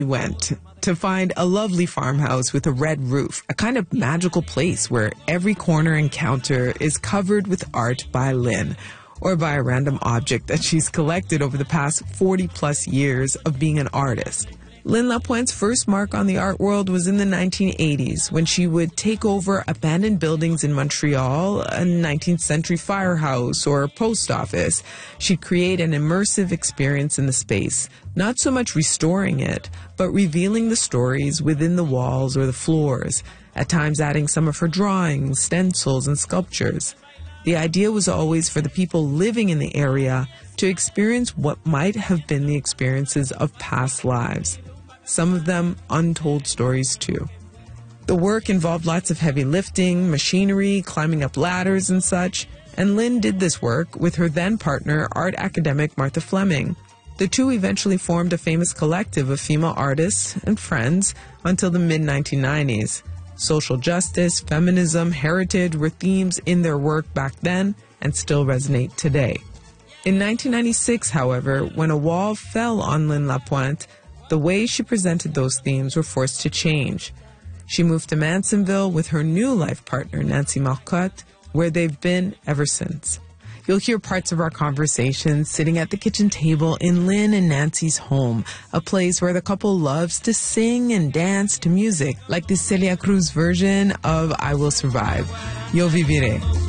went to find a lovely farmhouse with a red roof, a kind of magical place where every corner and counter is covered with art by Lynn, or by a random object that she's collected over the past 40 plus years of being an artist. Lynn Lapointe's first mark on the art world was in the 1980s when she would take over abandoned buildings in Montreal, a 19th century firehouse or a post office. She'd create an immersive experience in the space, not so much restoring it, but revealing the stories within the walls or the floors, at times adding some of her drawings, stencils, and sculptures. The idea was always for the people living in the area to experience what might have been the experiences of past lives. Some of them untold stories too. The work involved lots of heavy lifting, machinery, climbing up ladders and such, and Lynn did this work with her then partner, art academic Martha Fleming. The two eventually formed a famous collective of female artists and friends until the mid-1990s. Social justice, feminism, heritage were themes in their work back then and still resonate today. In 1996, however, when a wall fell on Lynn Lapointe, the way she presented those themes were forced to change. She moved to Mansonville with her new life partner, Nancy Marcotte, where they've been ever since. You'll hear parts of our conversation sitting at the kitchen table in Lynn and Nancy's home, a place where the couple loves to sing and dance to music, like the Celia Cruz version of I Will Survive, Yo Viviré.